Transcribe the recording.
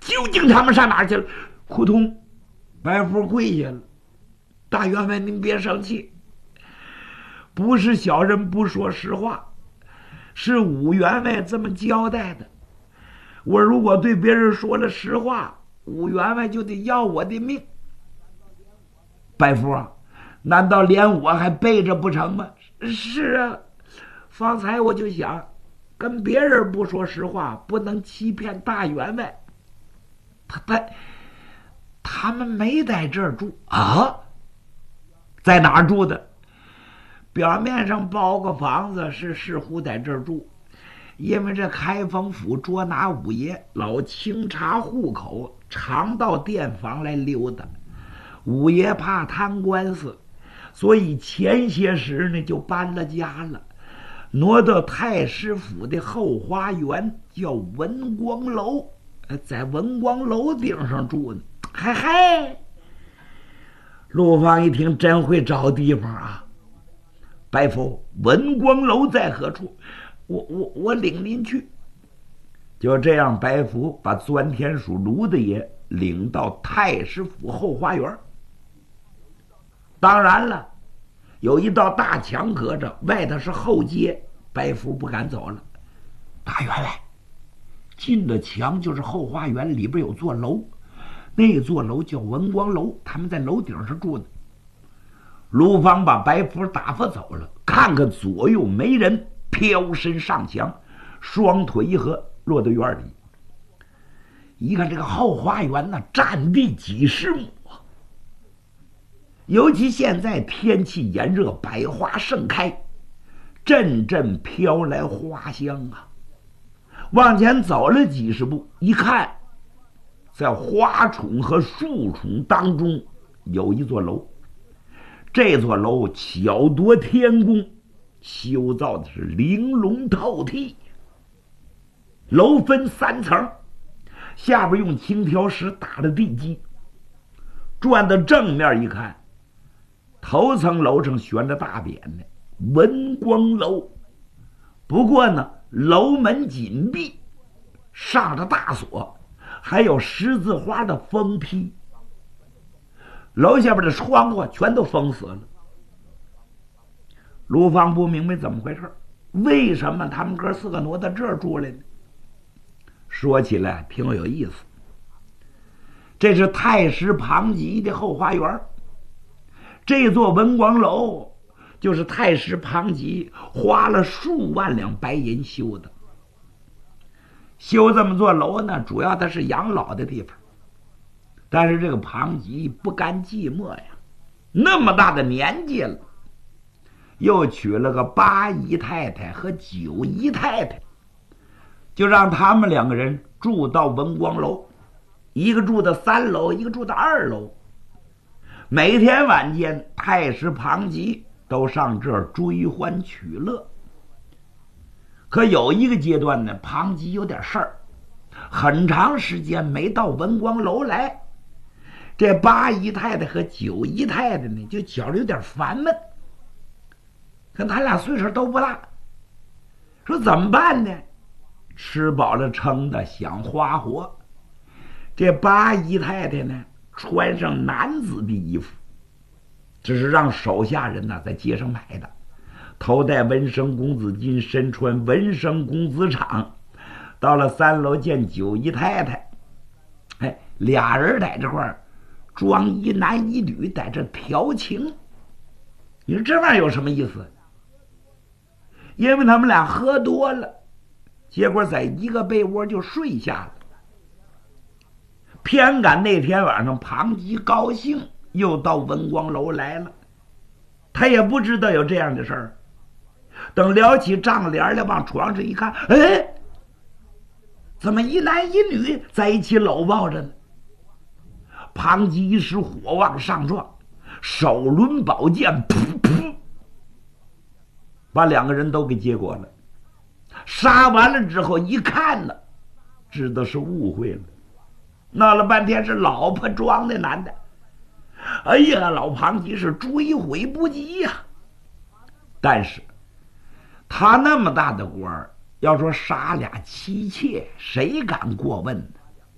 究竟他们上哪儿去了？扑通，白福跪下了。大员外，您别生气，不是小人不说实话，是武员外这么交代的。我如果对别人说了实话，武员外就得要我的命。白福啊，难道连我还背着不成吗？是啊，方才我就想，跟别人不说实话，不能欺骗大员外。他们没在这儿住啊？在哪儿住的？表面上包个房子，似乎在这儿住，因为这开封府捉拿五爷，老清查户口，常到店房来溜达。五爷怕摊官司，所以前些时呢就搬了家了，挪到太师府的后花园，叫文光楼，在文光楼顶上住呢。嗨嗨，陆芳一听，真会找地方啊！白夫，文光楼在何处？我领您去。就这样，白福把钻天鼠卢大爷领到太师府后花园。当然了，有一道大墙隔着，外头是后街，白福不敢走了。大员外，进了墙就是后花园，里边有座楼，那座楼叫文光楼，他们在楼顶上住的。卢芳把白福打发走了，看看左右没人，飘身上墙，双腿一合，落到院里。一看这个后花园呢，占地几十亩啊！尤其现在天气炎热，百花盛开，阵阵飘来花香啊！往前走了几十步，一看，在花丛和树丛当中有一座楼。这座楼巧夺天工，修造的是玲珑透剔。楼分3层，下边用青条石打的地基。转到正面一看，头层楼上悬着大匾呢，文光楼。不过呢，楼门紧闭，上着大锁，还有十字花的封批。楼下边的窗户全都封死了。卢芳不明白怎么回事，为什么他们哥4个挪到这儿住来呢？说起来挺有意思，这是太师庞吉的后花园，这座文光楼就是太师庞吉花了数万两白银修的。修这么座楼呢，主要它是养老的地方。但是这个庞吉不甘寂寞呀，那么大的年纪了，又娶了个8姨太太和9姨太太，就让他们2个人住到文光楼，一个住到3楼，一个住到2楼。每天晚间，太师庞吉都上这儿追欢取乐。可有一个阶段呢，庞吉有点事儿，很长时间没到文光楼来。这8姨太太和9姨太太呢，就觉得有点烦闷。可他俩岁数都不大，说怎么办呢？吃饱了撑的想花活。这8姨太太呢，穿上男子的衣服，这是让手下人呢在街上买的，头戴文生公子巾，身穿文生公子氅。到了3楼见9姨太太，俩人在这块儿装一男一女，在这调情。你说这玩意儿有什么意思？因为他们俩喝多了，结果在一个被窝就睡下了。偏赶那天晚上庞吉高兴，又到文光楼来了，他也不知道有这样的事儿。等撩起帐帘来往床上一看，怎么一男一女在一起搂抱着呢？庞吉一时火往上撞，手抡宝剑，噗噗，把2个人都给结果了。杀完了之后一看呢，知道是误会了，闹了半天是老婆装的男的。哎呀，老庞吉是追悔不及呀。但是他那么大的官儿，要说杀俩妻妾，谁敢过问呢？